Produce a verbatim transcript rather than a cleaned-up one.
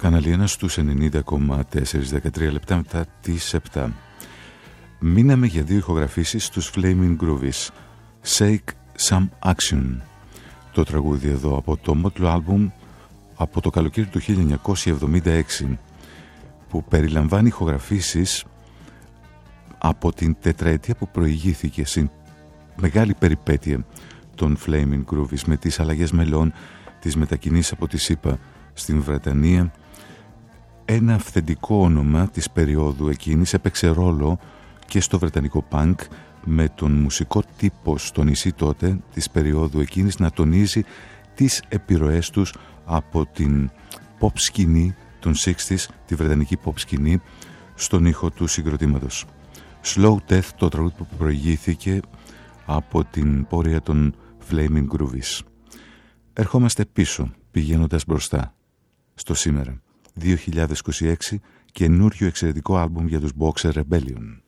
Κανάλι ένα στους ενενήντα κόμμα τέσσερα, δεκατρία λεπτά μετά τις επτά. Μείναμε για δύο ηχογραφήσεις στους Flaming Groovies. Shake Some Action. Το τραγούδι εδώ από το μότλο άλμπουμ από το καλοκαίρι του χίλια εννιακόσια εβδομήντα έξι, που περιλαμβάνει ηχογραφήσεις από την τετραετία που προηγήθηκε στην μεγάλη περιπέτεια των Flaming Groovies, με τις αλλαγές μελών, τις μετακινήσεις από τη ΣΥΠΑ στην Βρετανία. Ένα αυθεντικό όνομα της περίοδου εκείνης έπαιξε ρόλο και στο βρετανικό punk, με τον μουσικό τύπο στο νησί τότε της περίοδου εκείνης να τονίζει τις επιρροές τους από την pop σκηνή των εξήντα, τη βρετανική pop σκηνή, στον ήχο του συγκροτήματος. Slow Death, το τραγούδι που προηγήθηκε από την πορεία των Flaming Groovies. Ερχόμαστε πίσω, πηγαίνοντας μπροστά στο σήμερα δύο χιλιάδες είκοσι έξι, καινούριο εξαιρετικό άλμπουμ για τους Boxer Rebellion.